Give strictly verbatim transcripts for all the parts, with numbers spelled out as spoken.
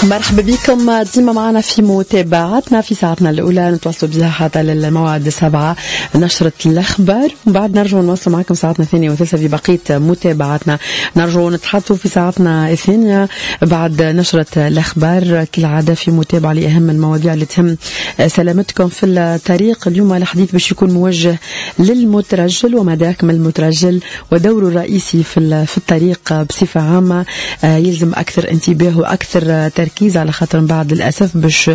مرحبا بكم ديما معنا في متابعتنا في ساعتنا الأولى نتواصلوا بها حتى للموعد سبعة نشرة الأخبار، وبعد نرجع نواصل معكم ساعتنا الثانية وثالثة في بقية متابعتنا. نرجع نتحدثوا في ساعتنا الثانية بعد نشرة الأخبار كالعادة في متابعة لأهم المواضيع اللي تهم سلامتكم في الطريق. اليوم الحديث باش يكون موجه للمترجل ومدى أكمل المترجل ودوره الرئيسي في في الطريق بصفة عامة. يلزم أكثر انتباه وأكثر تركيز على خاطر بعد للأسف باش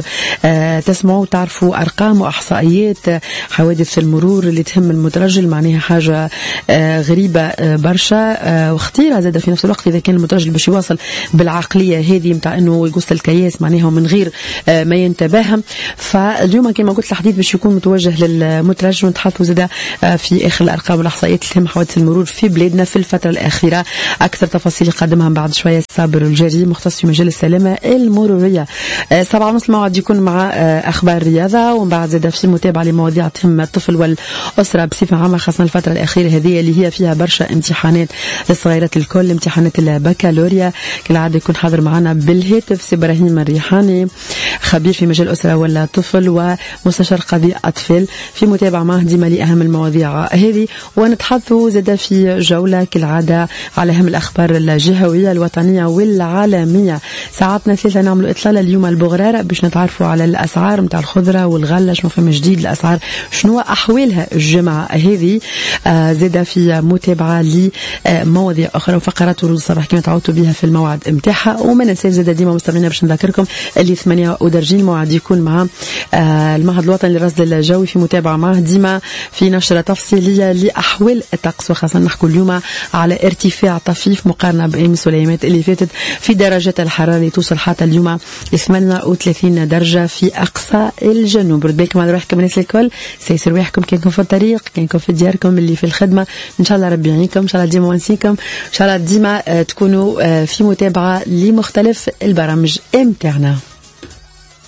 تسمعوا وتعرفوا أرقام وإحصائيات حوادث المرور اللي تهم المترجل، معناها حاجة غريبة برشا وخطيرة زادة في نفس الوقت. إذا كان المترجل باش يواصل بالعقلية هذه متاع أنه يقص الكياس معناها ومن غير ما ينتبه، فاليوم كما قلت الحديث باش يكون متوجه للمترجل ونتحدثوا زادة في آخر الأرقام والإحصائيات اللي تهم حوادث المرور في بلادنا في الفترة الأخيرة. أكثر تفاصيل يقدمها بعد شوية صابر الجري مختص في مجال السلامة المرورية. سبعة ونص الموعد يكون مع أخبار الرياضة، ومن بعد زاد في متابعة لمواضيع تهم الطفل والأسرة بصفة عامة، خاصة الفترة الأخيرة هذه اللي هي فيها برشا امتحانات للصغيرات الكل، امتحانات البكالوريا. كالعادة يكون حاضر معنا بالهاتف سي إبراهيم الريحاني خبير في مجال الأسرة والطفل ومستشار قضاء أطفال، في متابعة معه ديما لأهم المواضيع هذه. ونتحدثوا زاد في جولة كالعادة على أهم الأخبار الجهوية الوطنية والعالمية. ساعتنا ثلاثة نعملوا إطلالة اليوم البغرارة باش نتعرفوا على الأسعار متاع الخضرة والغلة، شنو فما جديد الأسعار، شنو أحوالها الجمعة هذه. آه زاد في متابعة لمواضيع أخرى وفقرات ورود الصباح كما تعودتوا بها في الموعد متاعها. وما ننساش زاد ديما مستمعينا باش نذكركم اللي ثمانية ودرجين موعد يكون مع آه المعهد الوطني للرصد الجوي في متابعة معه ديما في نشرة تفصيلية لأحوال الطقس، وخاصة نحكوا اليوم على ارتفاع طفيف مقارنة بأمس والأيامات اللي فاتت في درجات الحرارة اللي توصل حتى اليوم ل ثمانية وثلاثين درجة في أقصى الجنوب. رد بالكم على روحكم الناس الكل، سيسر رواحكم كانكم في الطريق كانكم في دياركم اللي في الخدمة، إن شاء الله ربي يعينكم، إن شاء الله ديما ونسيكم، إن شاء الله ديما تكونوا في متابعة لمختلف البرامج متاعنا.